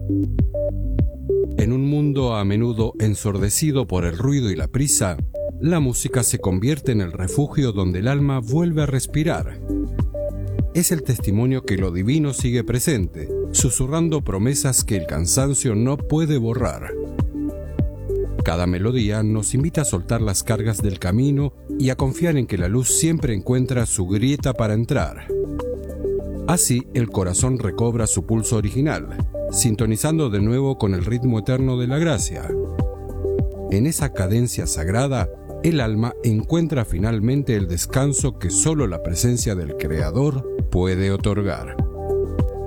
En un mundo a menudo ensordecido por el ruido y la prisa, la música se convierte en el refugio donde el alma vuelve a respirar. Es el testimonio que lo divino sigue presente, susurrando promesas que el cansancio no puede borrar. Cada melodía nos invita a soltar las cargas del camino y a confiar en que la luz siempre encuentra su grieta para entrar. Así, el corazón recobra su pulso original, sintonizando de nuevo con el ritmo eterno de la gracia. En esa cadencia sagrada, el alma encuentra finalmente el descanso que solo la presencia del Creador puede otorgar.